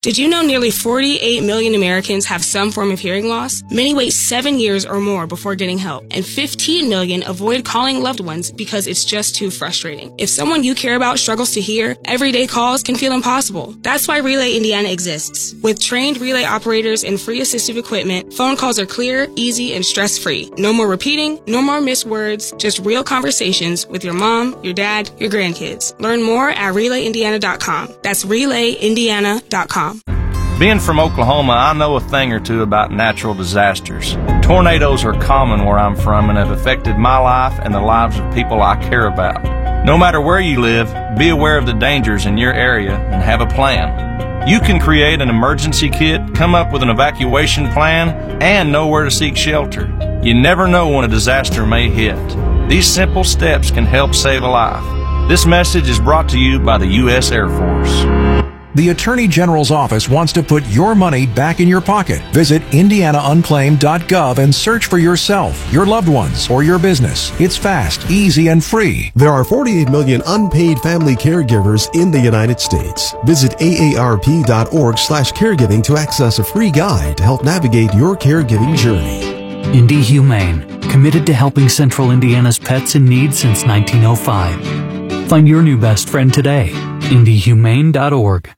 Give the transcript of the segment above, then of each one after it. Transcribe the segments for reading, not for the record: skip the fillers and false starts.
Did you know nearly 48 million Americans have some form of hearing loss? Many wait 7 years or more before getting help, and 15 million avoid calling loved ones because it's just too frustrating. If someone you care about struggles to hear, everyday calls can feel impossible. That's why Relay Indiana exists. With trained relay operators and free assistive equipment, phone calls are clear, easy, and stress-free. No more repeating, no more missed words, just real conversations with your mom, your dad, your grandkids. Learn more at RelayIndiana.com. That's RelayIndiana.com. Being from Oklahoma, I know a thing or two about natural disasters. Tornadoes are common where I'm from and have affected my life and the lives of people I care about. No matter where you live, be aware of the dangers in your area and have a plan. You can create an emergency kit, come up with an evacuation plan, and know where to seek shelter. You never know when a disaster may hit. These simple steps can help save a life. This message is brought to you by the U.S. Air Force. The Attorney General's office wants to put your money back in your pocket. Visit IndianaUnclaimed.gov and search for yourself, your loved ones, or your business. It's fast, easy, and free. There are 48 million unpaid family caregivers in the United States. Visit aarp.org/caregiving to access a free guide to help navigate your caregiving journey. Indy Humane, committed to helping Central Indiana's pets in need since 1905. Find your new best friend today. IndyHumane.org.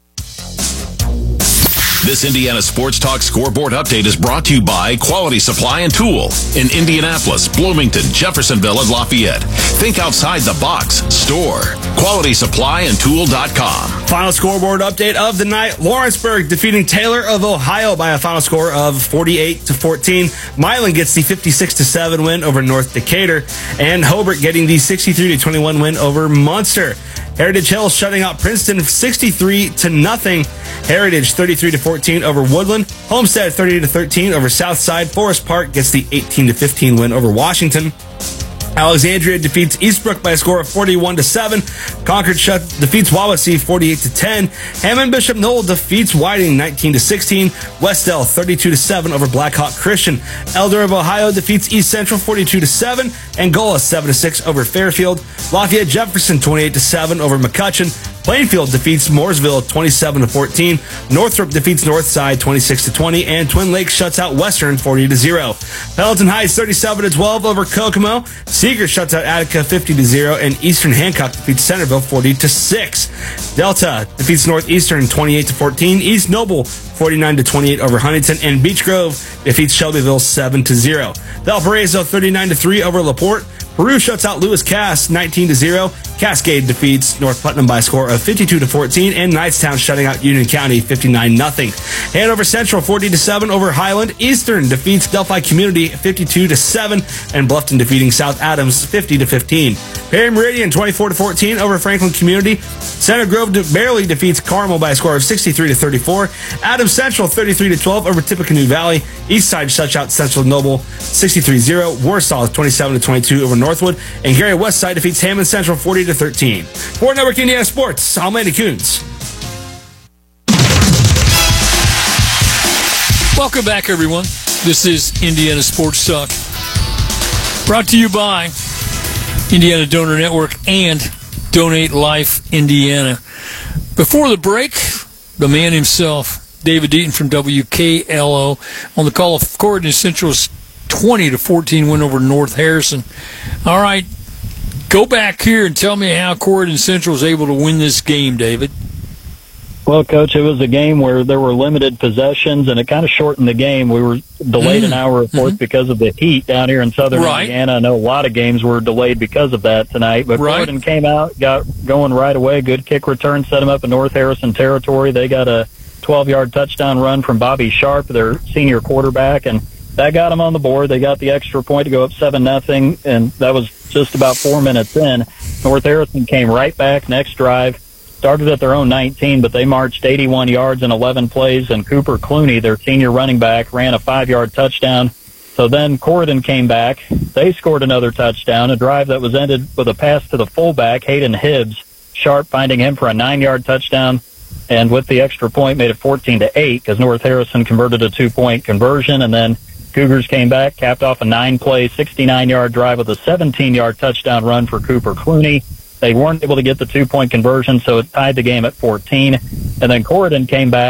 This Indiana Sports Talk scoreboard update is brought to you by Quality Supply and Tool in Indianapolis, Bloomington, Jeffersonville, and Lafayette. Think outside the box. Store. QualitySupplyandTool.com. Final scoreboard update of the night. Lawrenceburg defeating Taylor of Ohio by a final score of 48-14. Milan gets the 56-7 win over North Decatur. And Hobart getting the 63-21 win over Munster. Heritage Hills shutting out Princeton 63-0. Heritage 33-14 over Woodland. Homestead 30-13 over Southside. Forest Park gets the 18-15 win over Washington. Alexandria defeats Eastbrook by a score of 41-7. Concord defeats Wawasee 48-10. Hammond Bishop Knoll defeats Whiting 19-16. Westdale 32-7 over Blackhawk Christian. Elder of Ohio defeats East Central 42-7. Angola 7-6 over Fairfield. Lafayette Jefferson 28-7 over McCutcheon. Plainfield defeats Mooresville 27-14. Northrop defeats Northside 26-20, and Twin Lakes shuts out Western 40-0. Pendleton Heights 37-12 over Kokomo. Seeger shuts out Attica 50-0, and Eastern Hancock defeats Centerville 40-6. Delta defeats Northeastern 28-14. East Noble 49-28 over Huntington, and Beech Grove defeats Shelbyville 7-0. Valparaiso 39-3 over LaPorte. Peru shuts out Lewis Cass 19-0. Cascade defeats North Putnam by a score of 52-14, and Knightstown shutting out Union County 59-0. Hanover Central 40-7 over Highland. Eastern defeats Delphi Community 52-7, and Bluffton defeating South Adams 50-15. Perry Meridian 24-14 over Franklin Community. Center Grove barely defeats Carmel by a score of 63-34. Adams Central 33-12 over Tippecanoe Valley. Eastside shuts out Central Noble 63-0. Warsaw 27-22 over Northwood, and Gary Westside defeats Hammond Central 40-13. For Network Indiana Sports, I'm Andy Coons. Welcome back, everyone. This is Indiana Sports Talk, brought to you by Indiana Donor Network and Donate Life Indiana. Before the break, the man himself, David Deaton from WKLO, on the call of Corridon Central's 20-14 win over North Harrison. All right, go back here and tell me how Corridon Central was able to win this game, David. Well, Coach, it was a game where there were limited possessions, and it kind of shortened the game. We were delayed an hour, of course, because of the heat down here in southern Indiana. I know a lot of games were delayed because of that tonight, but Corridon came out, got going right away. Good kick return, set them up in North Harrison territory. They got a 12-yard touchdown run from Bobby Sharp, their senior quarterback, and that got them on the board. They got the extra point to go up 7-0, and that was just about 4 minutes in. North Harrison came right back next drive, started at their own 19, but they marched 81 yards in 11 plays, and Cooper Clooney, their senior running back, ran a 5-yard touchdown. So then Corridon came back. They scored another touchdown, a drive that was ended with a pass to the fullback, Hayden Hibbs. Sharp finding him for a 9-yard touchdown, and with the extra point made it 14-8 because North Harrison converted a 2-point conversion, and then Cougars came back, capped off a 9-play, 69-yard drive with a 17-yard touchdown run for Cooper Clooney. They weren't able to get the 2-point conversion, so it tied the game at 14. And then Corridon came back.